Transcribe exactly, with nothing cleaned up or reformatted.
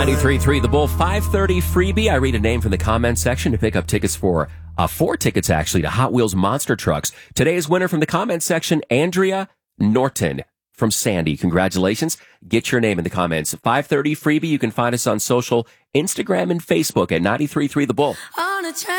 ninety-three point three The Bull five thirty freebie. I read a name from the comments section to pick up tickets for uh, four tickets, actually, to Hot Wheels Monster Trucks. Today's winner from the comments section, Andrea Norton from Sandy. Congratulations. Get your name in the comments. five thirty freebie. You can find us on social, Instagram and Facebook at ninety-three point three The Bull.